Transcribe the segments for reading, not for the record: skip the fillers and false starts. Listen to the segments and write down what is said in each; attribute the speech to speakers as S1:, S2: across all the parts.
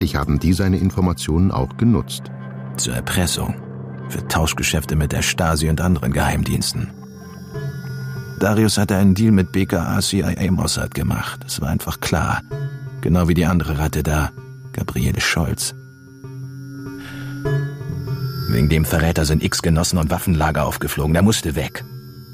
S1: Offensichtlich haben die seine Informationen auch genutzt.
S2: Zur Erpressung, für Tauschgeschäfte mit der Stasi und anderen Geheimdiensten. Darius hatte einen Deal mit BKA, CIA, Mossad gemacht. Es war einfach klar. Genau wie die andere Ratte da, Gabriele Scholz. Wegen dem Verräter sind Genossen und Waffenlager aufgeflogen. Der musste weg.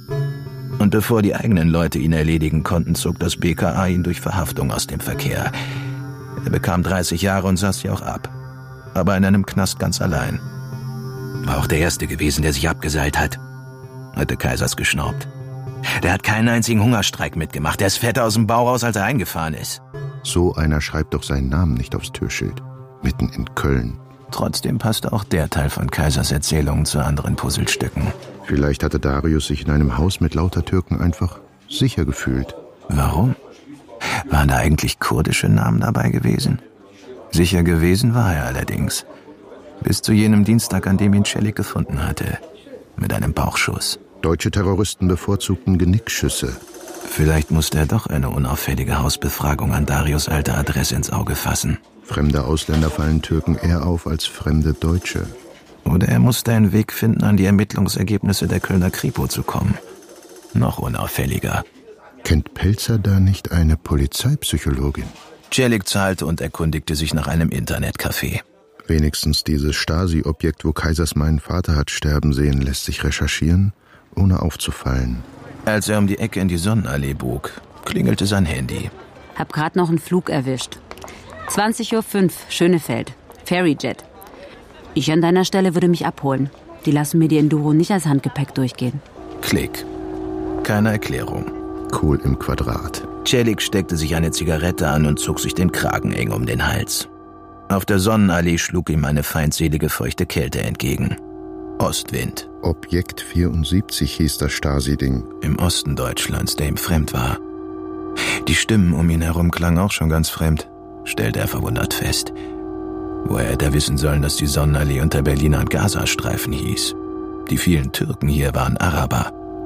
S2: Und bevor die eigenen Leute ihn erledigen konnten, zog das BKA ihn durch Verhaftung aus dem Verkehr. Er bekam 30 Jahre und saß sie auch ab. Aber in einem Knast ganz allein. War auch der Erste gewesen, der sich abgeseilt hat, hatte Kaisers geschnaubt. Der hat keinen einzigen Hungerstreik mitgemacht. Der ist fett aus dem Bau raus, als er eingefahren ist.
S1: So einer schreibt doch seinen Namen nicht aufs Türschild. Mitten in Köln.
S2: Trotzdem passte auch der Teil von Kaisers Erzählungen zu anderen Puzzlestücken.
S1: Vielleicht hatte Darius sich in einem Haus mit lauter Türken einfach sicher gefühlt.
S2: Warum? Waren da eigentlich kurdische Namen dabei gewesen? Sicher gewesen war er allerdings. Bis zu jenem Dienstag, an dem ihn Celik gefunden hatte. Mit einem Bauchschuss.
S1: Deutsche Terroristen bevorzugten Genickschüsse.
S2: Vielleicht musste er doch eine unauffällige Hausbefragung an Darius' alter Adresse ins Auge fassen.
S1: Fremde Ausländer fallen Türken eher auf als fremde Deutsche.
S2: Oder er musste einen Weg finden, an die Ermittlungsergebnisse der Kölner Kripo zu kommen. Noch unauffälliger.
S1: Kennt Pelzer da nicht eine Polizeipsychologin?
S2: Celik zahlte und erkundigte sich nach einem Internetcafé.
S1: Wenigstens dieses Stasi-Objekt, wo Kaisers meinen Vater hat sterben sehen, lässt sich recherchieren, ohne aufzufallen.
S2: Als er um die Ecke in die Sonnenallee bog, klingelte sein Handy.
S3: Hab grad noch einen Flug erwischt. 20:05 Uhr, Schönefeld. Ferryjet. Ich an deiner Stelle würde mich abholen. Die lassen mir die Enduro nicht als Handgepäck durchgehen.
S2: Klick. Keine Erklärung.
S1: Kohl im Quadrat.
S2: Celik steckte sich eine Zigarette an und zog sich den Kragen eng um den Hals. Auf der Sonnenallee schlug ihm eine feindselige, feuchte Kälte entgegen. Ostwind.
S1: Objekt 74 hieß das Stasi-Ding.
S2: Im Osten Deutschlands, der ihm fremd war. Die Stimmen um ihn herum klangen auch schon ganz fremd, stellte er verwundert fest. Woher hätte er wissen sollen, dass die Sonnenallee unter Berliner und Gazastreifen hieß? Die vielen Türken hier waren Araber.